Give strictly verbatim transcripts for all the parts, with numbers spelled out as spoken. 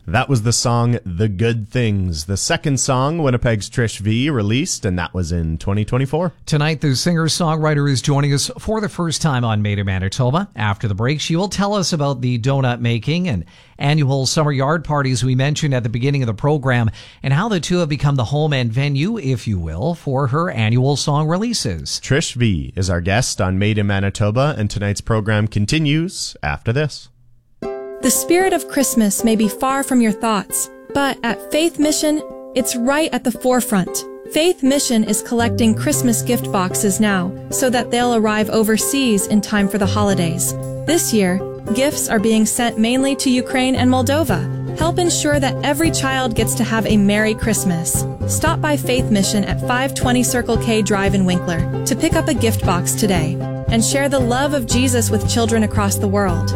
That was the song The Good Things, the second song Winnipeg's Trish V released, and that was in twenty twenty-four. Tonight, the singer-songwriter is joining us for the first time on Made in Manitoba. After the break, she will tell us about the donut making and annual summer yard parties we mentioned at the beginning of the program, and how the two have become the home and venue, if you will, for her annual song releases. Trish V is our guest on Made in Manitoba, and tonight's program continues after this. The spirit of Christmas may be far from your thoughts, but at Faith Mission, it's right at the forefront. Faith Mission is collecting Christmas gift boxes now so that they'll arrive overseas in time for the holidays. This year, gifts are being sent mainly to Ukraine and Moldova. Help ensure that every child gets to have a Merry Christmas. Stop by Faith Mission at five twenty Circle K Drive in Winkler to pick up a gift box today and share the love of Jesus with children across the world.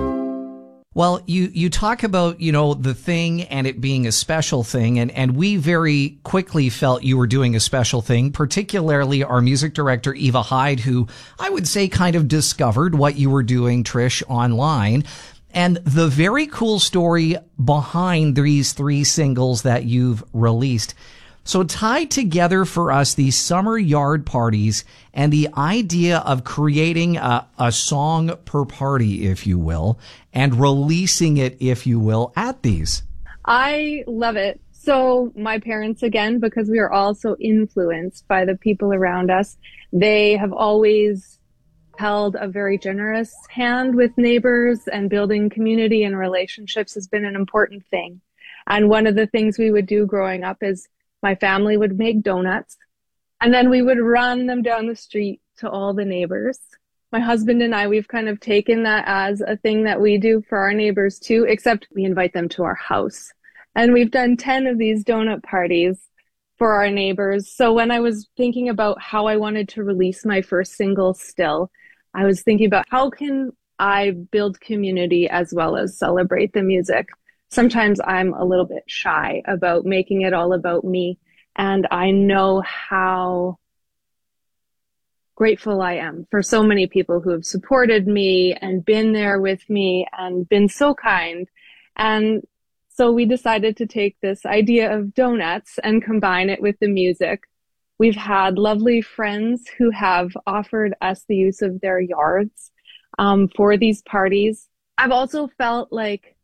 Well, you, you talk about, you know, the thing and it being a special thing, and, and we very quickly felt you were doing a special thing, particularly our music director, Eva Hyde, who I would say kind of discovered what you were doing, Trish, online. And the very cool story behind these three singles that you've released. So tie together for us these summer yard parties and the idea of creating a, a song per party, if you will, and releasing it, if you will, at these. I love it. So my parents, again, because we are all so influenced by the people around us, they have always held a very generous hand with neighbors, and building community and relationships has been an important thing. And one of the things we would do growing up is my family would make donuts, and then we would run them down the street to all the neighbors. My husband and I, we've kind of taken that as a thing that we do for our neighbors too, except we invite them to our house. And we've done ten of these donut parties for our neighbors. So when I was thinking about how I wanted to release my first single, Still, I was thinking about how can I build community as well as celebrate the music. Sometimes I'm a little bit shy about making it all about me, and I know how grateful I am for so many people who have supported me and been there with me and been so kind. And so we decided to take this idea of donuts and combine it with the music. We've had lovely friends who have offered us the use of their yards um, for these parties. I've also felt like